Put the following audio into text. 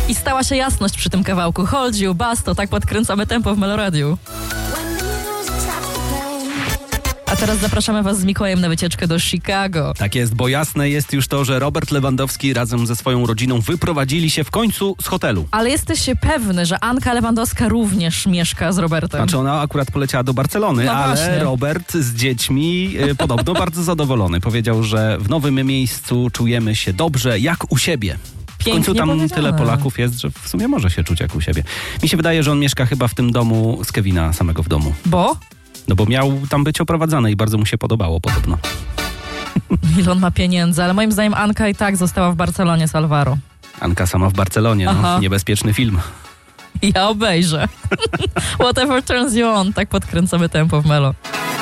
I stała się jasność przy tym kawałku. Hold You, Basto, tak podkręcamy tempo w Meloradiu. A teraz zapraszamy was z Mikołajem na wycieczkę do Chicago. Tak jest, bo jasne jest już to, że Robert Lewandowski razem ze swoją rodziną wyprowadzili się w końcu z hotelu. Ale jesteś pewny, że Anka Lewandowska również mieszka z Robertem? Znaczy ona akurat poleciała do Barcelony, No ale właśnie. Robert z dziećmi podobno bardzo zadowolony. Powiedział, że w nowym miejscu czujemy się dobrze, jak u siebie. W końcu tam powiedziane. tyle Polaków jest, że w sumie może się czuć jak u siebie. Mi się wydaje, że on mieszka chyba w tym domu z Kevina samego w domu. Bo? No bo miał tam być oprowadzany i bardzo mu się podobało podobno. Ile on ma pieniędzy, ale moim zdaniem Anka i tak została w Barcelonie z Alvaro. Anka sama w Barcelonie, no, niebezpieczny film. Ja obejrzę. Whatever turns you on, tak podkręcamy tempo w Melo.